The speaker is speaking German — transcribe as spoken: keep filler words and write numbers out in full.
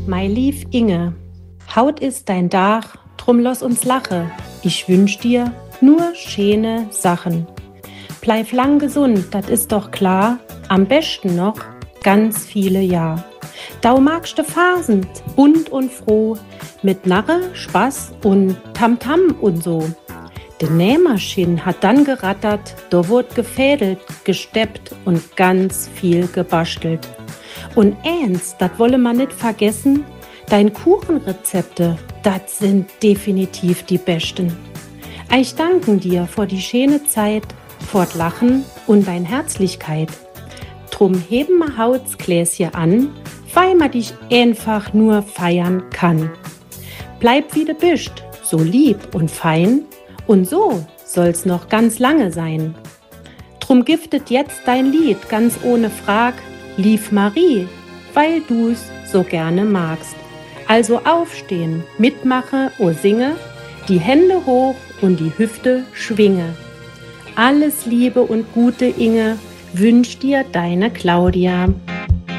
Mei lief Inge, Haut ist dein Dach, drum lass uns lache. Ich wünsch dir nur schöne Sachen. Bleib lang gesund, dat ist doch klar, am besten noch ganz viele Jahr. Dau magst du Phasen, bunt und froh, mit Narre, Spaß und Tamtam und so. De Nähmaschine hat dann gerattert, da wurde gefädelt, gesteppt und ganz viel gebastelt. Und eins, dat wolle man nicht vergessen, dein Kuchenrezepte, dat sind definitiv die besten. Ich danken dir vor die schöne Zeit, fort Lachen und dein Herzlichkeit. Drum heben ma Hauts Gläschen an, weil ma dich einfach nur feiern kann. Bleib wie du bist, so lieb und fein, und so soll's noch ganz lange sein. Drum giftet jetzt dein Lied ganz ohne Frag, lief Marie, weil du's so gerne magst. Also aufstehen, mitmache, o singe, die Hände hoch und die Hüfte schwinge. Alles Liebe und Gute, Inge, wünscht dir deine Claudia.